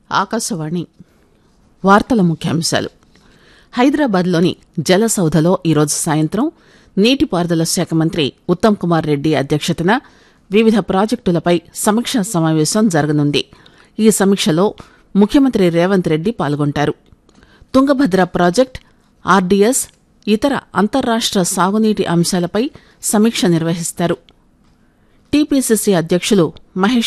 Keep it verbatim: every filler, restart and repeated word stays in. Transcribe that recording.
ఆకాశవాణి వార్తల ముఖ్యాంశాలు. హైదరాబాద్లోని జలసౌధలో ఈరోజు సాయంత్రం నీటిపారుదల శాఖ మంత్రి ఉత్తమ్ కుమార్ రెడ్డి అధ్యక్షతన వివిధ ప్రాజెక్టులపై సమీక్షా సమావేశం జరగనుంది. ఈ సమీక్షలో ముఖ్యమంత్రి రేవంత్ రెడ్డి పాల్గొంటారు. తుంగభద్ర ప్రాజెక్టు, ఆర్డీఎస్, ఇతర అంతర్రాష్ట సాగునీటి అంశాలపై సమీక్ష నిర్వహిస్తారు. టీపీసీసీ అధ్యక్షులు మహేష్